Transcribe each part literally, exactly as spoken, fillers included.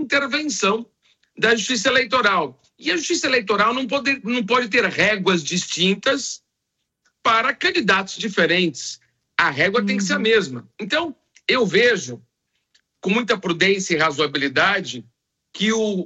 intervenção da Justiça Eleitoral. E a Justiça Eleitoral não pode, não pode ter réguas distintas para candidatos diferentes. A régua uhum. tem que ser a mesma. Então, eu vejo, com muita prudência e razoabilidade, que o,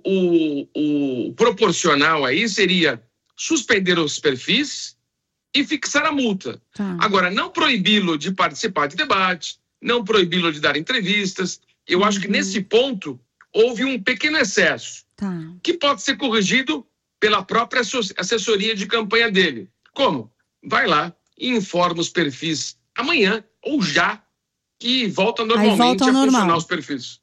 o, o proporcional aí seria suspender os perfis e fixar a multa. Tá. Agora, não proibi-lo de participar de debate, não proibi-lo de dar entrevistas. Eu uhum. acho que nesse ponto houve um pequeno excesso, tá. que pode ser corrigido pela própria assessoria de campanha dele. Como? Vai lá e informa os perfis amanhã ou já, que volta normalmente volta a normal. funcionar os perfis.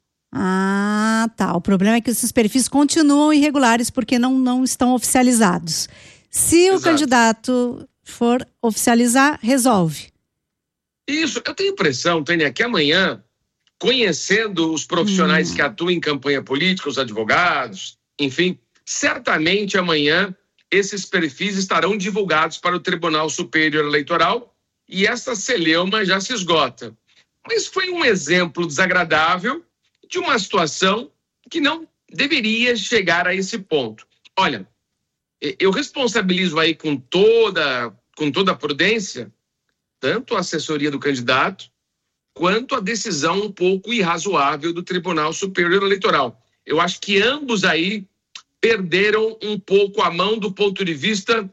Ah, tá. O problema é que esses perfis continuam irregulares porque não, não estão oficializados. Se Exato. o candidato for oficializar, resolve. Isso. Eu tenho impressão, Tânia, que amanhã, conhecendo os profissionais hum. que atuam em campanha política, os advogados, enfim, certamente amanhã esses perfis estarão divulgados para o Tribunal Superior Eleitoral e essa celeuma já se esgota. Mas foi um exemplo desagradável de uma situação que não deveria chegar a esse ponto. Olha, eu responsabilizo aí com toda, com toda a prudência, tanto a assessoria do candidato, quanto a decisão um pouco irrazoável do Tribunal Superior Eleitoral. Eu acho que ambos aí perderam um pouco a mão do ponto de vista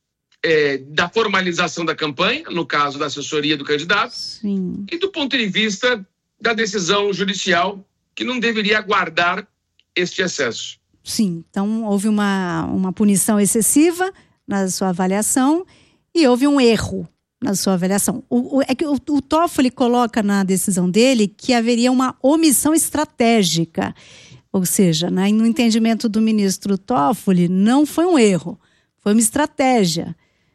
é, da formalização da campanha, no caso da assessoria do candidato, Sim. e do ponto de vista da decisão judicial, que não deveria aguardar este excesso. Sim, então houve uma, uma punição excessiva na sua avaliação e houve um erro na sua avaliação. O, o, é que o, o Toffoli coloca na decisão dele que haveria uma omissão estratégica, ou seja, né, no entendimento do ministro Toffoli, não foi um erro, foi uma estratégia.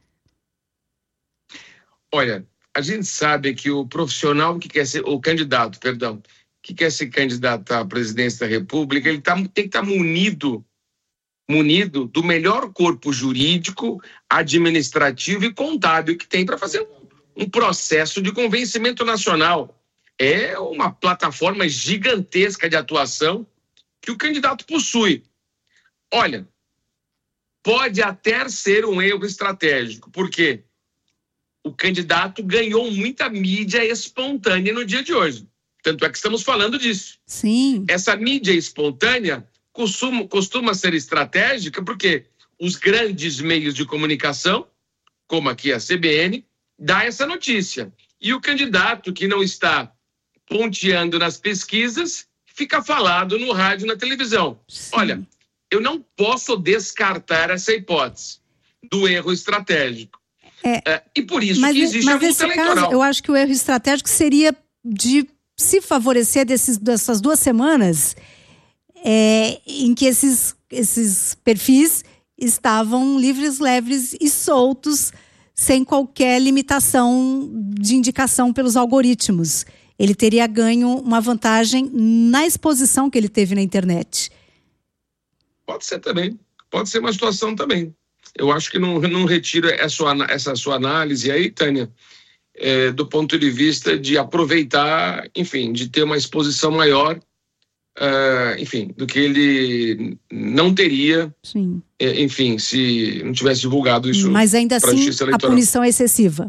Olha, a gente sabe que o profissional que quer ser, o candidato, perdão, que quer se candidatar à presidência da República, ele tá, tem que estar munido, munido do melhor corpo jurídico, administrativo e contábil que tem para fazer um, um processo de convencimento nacional. É uma plataforma gigantesca de atuação que o candidato possui. Olha, pode até ser um erro estratégico, porque o candidato ganhou muita mídia espontânea no dia de hoje. Tanto é que estamos falando disso. Sim. Essa mídia espontânea costuma, costuma ser estratégica porque os grandes meios de comunicação, como aqui a C B N, dá essa notícia. E o candidato que não está ponteando nas pesquisas fica falado no rádio e na televisão. Sim. Olha, eu não posso descartar essa hipótese do erro estratégico. É, é, e por isso mas, que existe mas a multa nesse eleitoral. Caso, eu acho que o erro estratégico seria de se favorecer desses, dessas duas semanas é, em que esses, esses perfis estavam livres, leves e soltos, sem qualquer limitação de indicação pelos algoritmos. Ele teria ganho uma vantagem na exposição que ele teve na internet. Pode ser também. Pode ser uma situação também. Eu acho que não, não retiro essa, essa sua análise aí, Tânia, é, do ponto de vista de aproveitar, enfim, de ter uma exposição maior, uh, enfim, do que ele não teria, Sim. É, enfim, se não tivesse divulgado isso. Mas ainda assim, a punição é excessiva.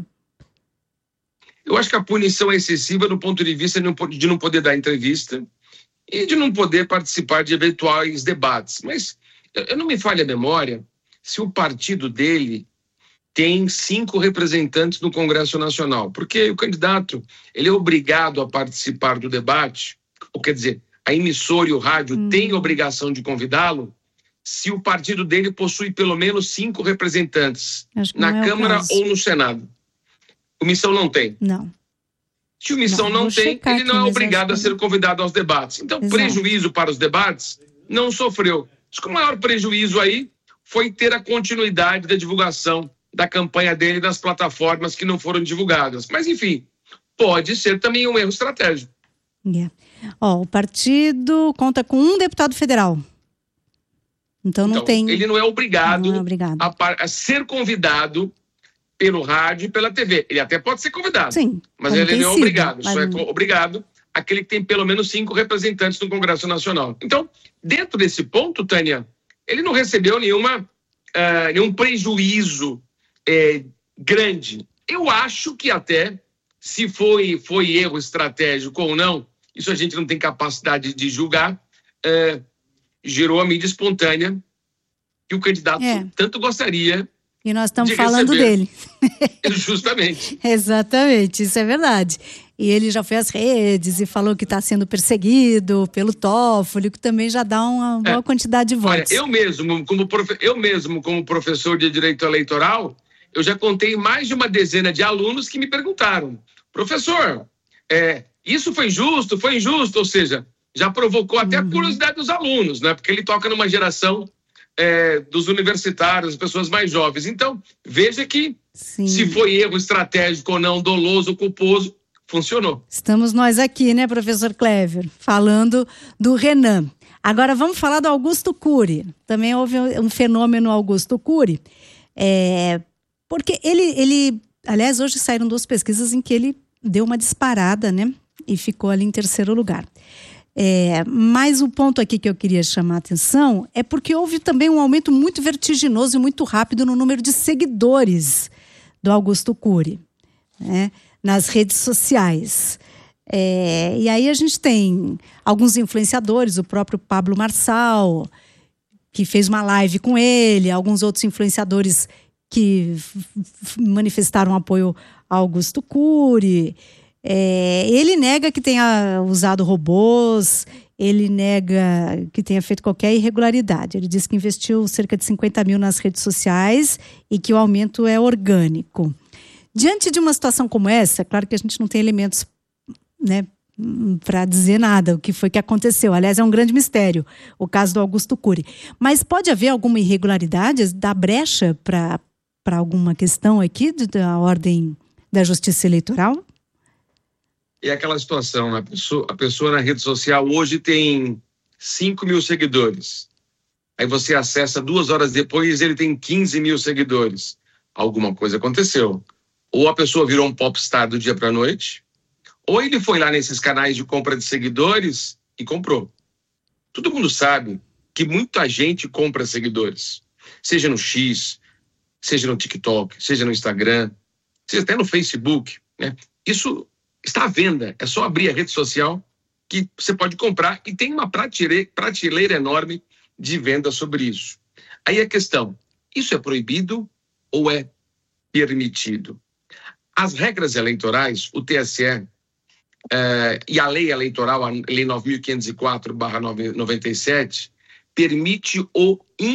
Eu acho que a punição é excessiva do ponto de vista de não poder dar entrevista e de não poder participar de eventuais debates. Mas eu não me falha a memória se o partido dele tem cinco representantes no Congresso Nacional, porque o candidato ele é obrigado a participar do debate, ou quer dizer, a emissora e o rádio hum. têm a obrigação de convidá-lo, se o partido dele possui pelo menos cinco representantes na é Câmara ou no Senado. O Missão não tem. Não. Se o Missão não, não tem, ele não é obrigado a ser convidado aos debates. Então, Exato. prejuízo para os debates não sofreu. Acho que o maior prejuízo aí foi ter a continuidade da divulgação da campanha dele nas plataformas que não foram divulgadas. Mas, enfim, pode ser também um erro estratégico. Yeah. Oh, o partido conta com um deputado federal. Então, não então, tem... Ele não é obrigado, não é obrigado. A, a ser convidado pelo rádio e pela T V. Ele até pode ser convidado, Sim, mas ele não é sido, obrigado. mas... Só é obrigado aquele que tem pelo menos cinco representantes no Congresso Nacional. Então, dentro desse ponto, Tânia, ele não recebeu nenhuma, uh, nenhum prejuízo é, grande. Eu acho que até, se foi, foi erro estratégico ou não, isso a gente não tem capacidade de julgar, uh, gerou a mídia espontânea que o candidato é. tanto gostaria. E nós estamos falando dele. Justamente. Exatamente, isso é verdade. E ele já foi às redes e falou que está sendo perseguido pelo Toffoli, que também já dá uma boa é. quantidade de votos. Olha, eu mesmo, como profe... eu mesmo, como professor de direito eleitoral, eu já contei mais de uma dezena de alunos que me perguntaram: professor, é, isso foi justo, foi injusto? Ou seja, já provocou até uhum. a curiosidade dos alunos, né? Porque ele toca numa geração é, dos universitários, das pessoas mais jovens. Então, veja que Sim. se foi erro estratégico ou não, doloso ou culposo, funcionou. Estamos nós aqui, né, professor Clever, falando do Renan. Agora vamos falar do Augusto Cury. Também houve um fenômeno Augusto Cury, é, porque ele, ele, aliás, hoje saíram duas pesquisas em que ele deu uma disparada, né, e ficou ali em terceiro lugar. É, mas o ponto aqui que eu queria chamar a atenção é porque houve também um aumento muito vertiginoso e muito rápido no número de seguidores do Augusto Cury, né, nas redes sociais. É, e aí a gente tem alguns influenciadores, o próprio Pablo Marçal, que fez uma live com ele, alguns outros influenciadores que manifestaram apoio a Augusto Cury. É, ele nega que tenha usado robôs, ele nega que tenha feito qualquer irregularidade. Ele diz que investiu cerca de cinquenta mil nas redes sociais e que o aumento é orgânico. Diante de uma situação como essa, claro que a gente não tem elementos, né, para dizer nada, o que foi que aconteceu. Aliás, é um grande mistério o caso do Augusto Cury. Mas pode haver alguma irregularidade, dar brecha para para alguma questão aqui da ordem da justiça eleitoral? É aquela situação, né? a, pessoa, a pessoa na rede social hoje tem cinco mil seguidores. Aí você acessa duas horas depois, ele tem quinze mil seguidores. Alguma coisa aconteceu. Ou a pessoa virou um popstar do dia para a noite, ou ele foi lá nesses canais de compra de seguidores e comprou. Todo mundo sabe que muita gente compra seguidores, seja no X, seja no TikTok, seja no Instagram, seja até no Facebook, né? Isso está à venda, é só abrir a rede social que você pode comprar e tem uma prateleira, prateleira enorme de venda sobre isso. Aí a questão, isso é proibido ou é permitido? As regras eleitorais, o T S E eh, e a lei eleitoral, a lei nove mil quinhentos e quatro barra noventa e sete, permite o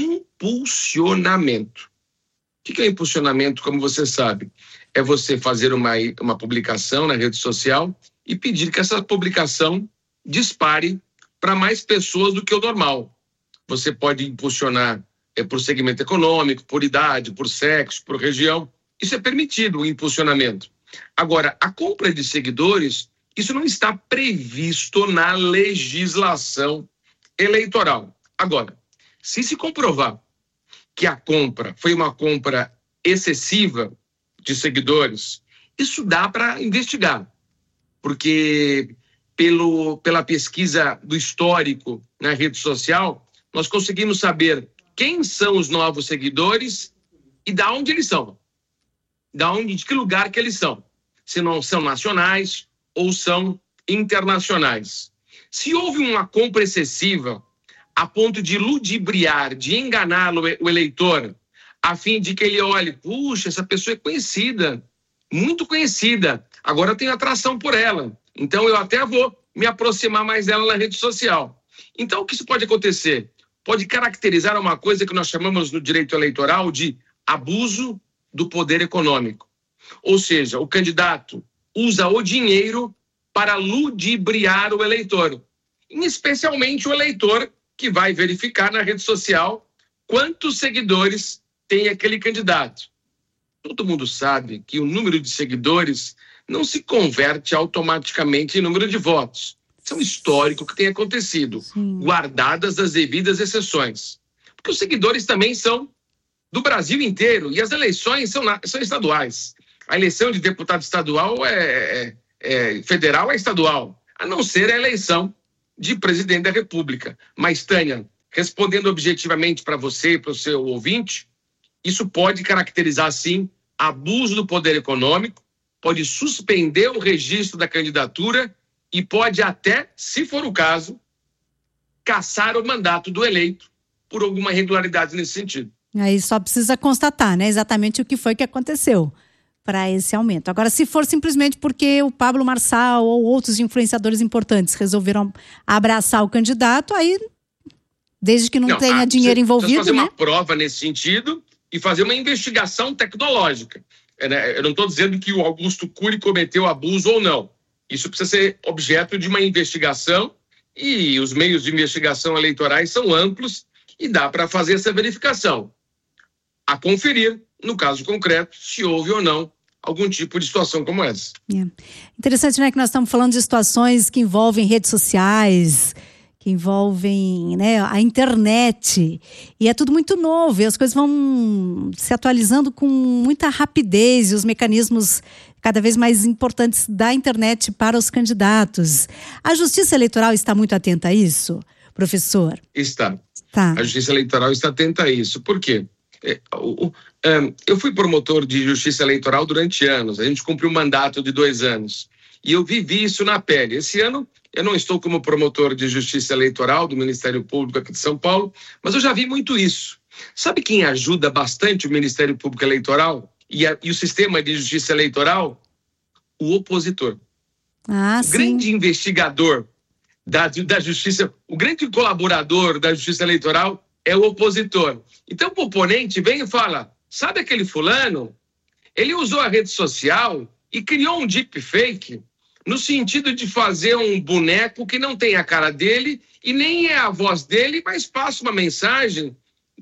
impulsionamento. O que é impulsionamento, como você sabe? É você fazer uma, uma publicação na rede social e pedir que essa publicação dispare para mais pessoas do que o normal. Você pode impulsionar é, por segmento econômico, por idade, por sexo, por região. Isso é permitido, o impulsionamento. Agora, a compra de seguidores, isso não está previsto na legislação eleitoral. Agora, se se comprovar que a compra foi uma compra excessiva de seguidores, isso dá para investigar, porque pelo, pela pesquisa do histórico na rede social, nós conseguimos saber quem são os novos seguidores e de onde eles são. Da onde, de que lugar que eles são. Se não são nacionais ou são internacionais. Se houve uma compra excessiva a ponto de ludibriar, de enganar o eleitor, a fim de que ele olhe, puxa, essa pessoa é conhecida, muito conhecida, agora eu tenho atração por ela, então eu até vou me aproximar mais dela na rede social. Então o que isso pode acontecer? Pode caracterizar uma coisa que nós chamamos no direito eleitoral de abuso do poder econômico. Ou seja, o candidato usa o dinheiro para ludibriar o eleitor, e especialmente o eleitor que vai verificar na rede social quantos seguidores tem aquele candidato. Todo mundo sabe que o número de seguidores não se converte automaticamente em número de votos. Isso é um histórico que tem acontecido, Sim. guardadas as devidas exceções. Porque os seguidores também são do Brasil inteiro e as eleições são, na, são estaduais. A eleição de deputado estadual é, é, é federal, é estadual. a não ser a eleição de presidente da República. Mas, Tânia, respondendo objetivamente para você e para o seu ouvinte, isso pode caracterizar, sim, abuso do poder econômico, pode suspender o registro da candidatura e pode até, se for o caso, cassar o mandato do eleito por alguma irregularidade nesse sentido. Aí só precisa constatar, né, exatamente o que foi que aconteceu para esse aumento. Agora, se for simplesmente porque o Pablo Marçal ou outros influenciadores importantes resolveram abraçar o candidato, aí, desde que não, não tenha ah, dinheiro envolvido, fazer né? uma prova nesse sentido e fazer uma investigação tecnológica. Eu não estou dizendo que o Augusto Cury cometeu abuso ou não. Isso precisa ser objeto de uma investigação e os meios de investigação eleitorais são amplos e dá para fazer essa verificação. A conferir, no caso concreto, se houve ou não algum tipo de situação como essa. É. Interessante, né, que nós estamos falando de situações que envolvem redes sociais, que envolvem, né, a internet, e é tudo muito novo, e as coisas vão se atualizando com muita rapidez, e os mecanismos cada vez mais importantes da internet para os candidatos. A Justiça Eleitoral está muito atenta a isso, professor? Está. Tá. A Justiça Eleitoral está atenta a isso. Por quê? É, o, o, um, eu fui promotor de Justiça Eleitoral durante anos, a gente cumpriu um mandato de dois anos, e eu vivi isso na pele. Esse ano eu não estou como promotor de Justiça Eleitoral do Ministério Público aqui de São Paulo, mas eu já vi muito isso. Sabe quem ajuda bastante o Ministério Público Eleitoral e, a, e o sistema de Justiça Eleitoral? O opositor. Ah, o sim. grande investigador da, da Justiça, o grande colaborador da Justiça Eleitoral é o opositor. Então o oponente vem e fala, sabe aquele fulano? Ele usou a rede social e criou um deepfake no sentido de fazer um boneco que não tem a cara dele e nem é a voz dele, mas passa uma mensagem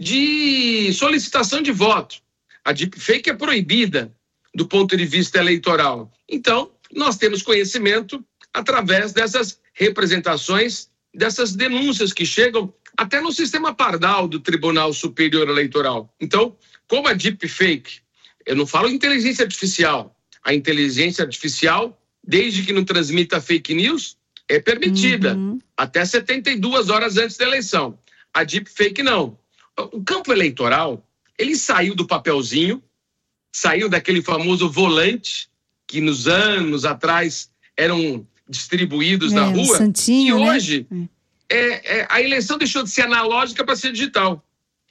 de solicitação de voto. A deepfake é proibida do ponto de vista eleitoral. Então, nós temos conhecimento através dessas representações, dessas denúncias que chegam até no sistema pardal do Tribunal Superior Eleitoral. Então, como a deepfake, eu não falo inteligência artificial, a inteligência artificial, desde que não transmita fake news, é permitida, uhum. até setenta e duas horas antes da eleição. A deepfake não. O campo eleitoral, ele saiu do papelzinho, saiu daquele famoso volante que nos anos atrás eram distribuídos é, na rua, santinho, e hoje né? é, é, a eleição deixou de ser analógica para ser digital.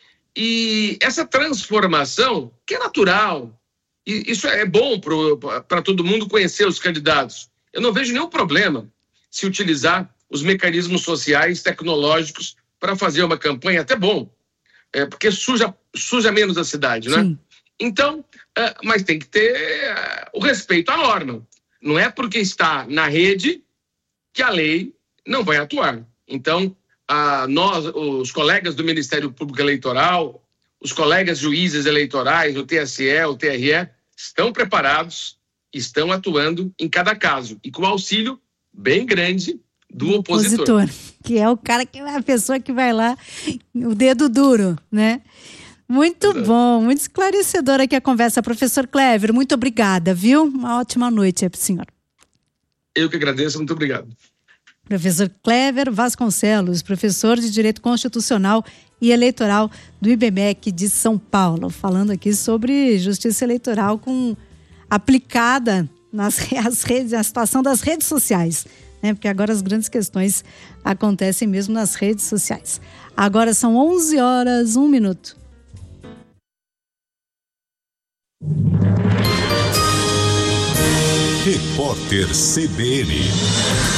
E essa transformação, que é natural, e isso é bom para todo mundo conhecer os candidatos. Eu não vejo nenhum problema se utilizar os mecanismos sociais, tecnológicos, para fazer uma campanha, até bom, é, porque suja, suja menos a cidade, né? Sim. Então, uh, mas tem que ter uh, o respeito à norma. Não é porque está na rede que a lei não vai atuar. Então, uh, nós, os colegas do Ministério Público Eleitoral, os colegas juízes eleitorais, o T S E, o T R E, estão preparados, estão atuando em cada caso. E com auxílio bem grande do opositor. opositor. Que é o cara, que é a pessoa que vai lá, o dedo duro, né? Muito Exato. Bom, muito esclarecedora aqui a conversa. Professor Clever, muito obrigada, viu? Uma ótima noite aí para o senhor. Eu que agradeço, muito obrigado. Professor Clever Vasconcelos, professor de Direito Constitucional e Eleitoral do I B M E C de São Paulo, falando aqui sobre justiça eleitoral com, aplicada nas as redes, a situação das redes sociais, né? Porque agora as grandes questões acontecem mesmo nas redes sociais. Agora são onze horas, um minuto. Repórter C B N.